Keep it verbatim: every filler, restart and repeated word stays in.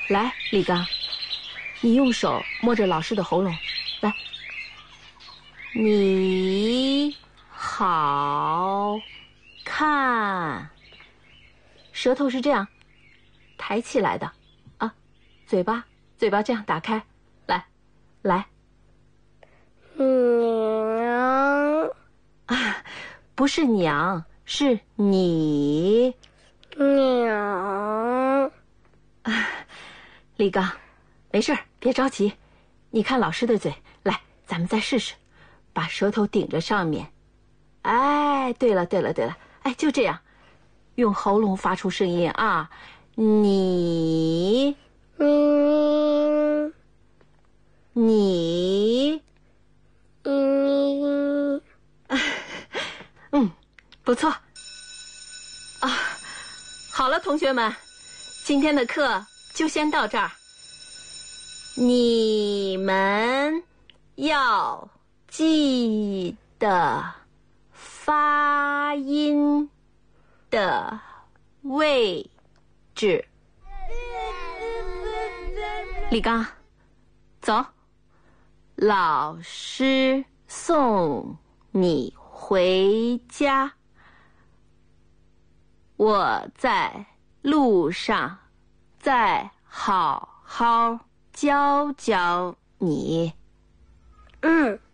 来，李刚，你用手摸着老师的喉咙，来。你好看，舌头是这样抬起来的啊，嘴巴嘴巴这样打开，来，来。 娘啊，不是娘，是你。 娘。 啊，李刚，没事，别着急。你看老师的嘴，来，咱们再试试，把舌头顶着上面。哎，对了，对了，对了，哎，就这样，用喉咙发出声音啊，你， 嗯， 你， 嗯， 嗯，不错。啊，好了，同学们，今天的课就先到这儿。你们要记得发音的位置。李刚，走，老师送你回家。我在路上再好好教教你。 嗯。